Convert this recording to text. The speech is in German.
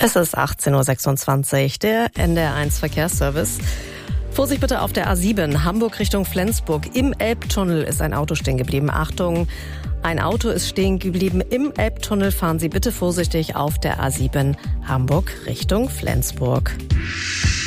Es ist 18.26 Uhr, der NDR1 Verkehrsservice. Vorsicht bitte auf der A7, Hamburg Richtung Flensburg. Im Elbtunnel ist ein Auto stehen geblieben. Achtung, ein Auto ist stehen geblieben im Elbtunnel. Fahren Sie bitte vorsichtig auf der A7, Hamburg Richtung Flensburg.